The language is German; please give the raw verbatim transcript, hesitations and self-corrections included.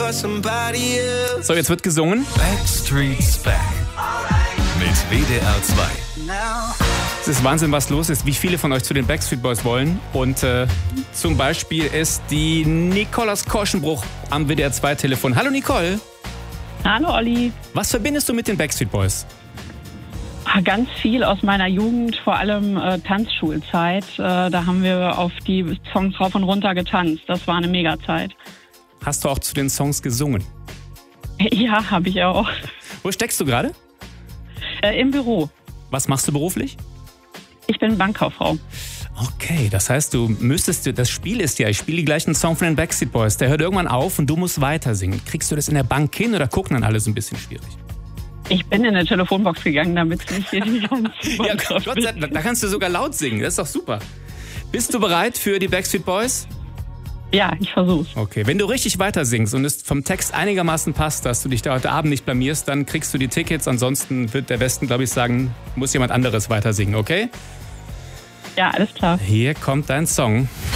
So, jetzt wird gesungen. Backstreet's Back. Mit W D R zwei. Es ist Wahnsinn, was los ist, wie viele von euch zu den Backstreet Boys wollen. Und äh, zum Beispiel ist die Nicole aus Korschenbruch am W D R zwei Telefon. Hallo Nicole. Hallo Olli. Was verbindest du mit den Backstreet Boys? Ganz viel aus meiner Jugend, vor allem äh, Tanzschulzeit. Äh, da haben wir auf die Songs rauf und runter getanzt. Das war eine Mega-Zeit. Hast du auch zu den Songs gesungen? Ja, habe ich auch. Wo steckst du gerade? Äh, Im Büro. Was machst du beruflich? Ich bin Bankkauffrau. Okay, das heißt, du müsstest, das Spiel ist ja, ich spiele die gleichen Song von den Backstreet Boys. Der hört irgendwann auf und du musst weiter singen. Kriegst du das in der Bank hin oder gucken dann alle so ein bisschen schwierig? Ich bin in eine Telefonbox gegangen, damit es nicht hier die ganze Ja, Gott sei Dank, da kannst du sogar laut singen, das ist doch super. Bist du bereit für die Backstreet Boys? Ja, ich versuch's. Okay, wenn du richtig weiter singst und es vom Text einigermaßen passt, dass du dich da heute Abend nicht blamierst, dann kriegst du die Tickets. Ansonsten wird der Westen, glaube ich, sagen, muss jemand anderes weiter singen, okay? Ja, alles klar. Hier kommt dein Song.